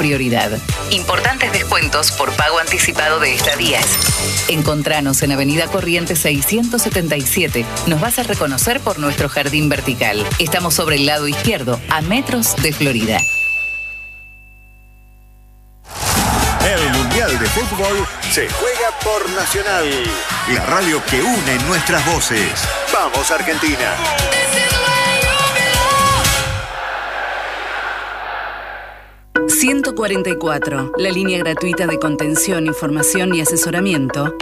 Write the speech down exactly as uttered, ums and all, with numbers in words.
prioridad. Importantes descuentos por pago anticipado de estadías. Encontranos en Avenida Corrientes seiscientos setenta y siete. Nos vas a reconocer por nuestro jardín vertical. Estamos sobre el lado izquierdo, a metros de Florida. El Mundial de Fútbol se juega por Nacional, la radio que une nuestras voces. ¡Vamos, Argentina! ciento cuarenta y cuatro, la línea gratuita de contención, información y asesoramiento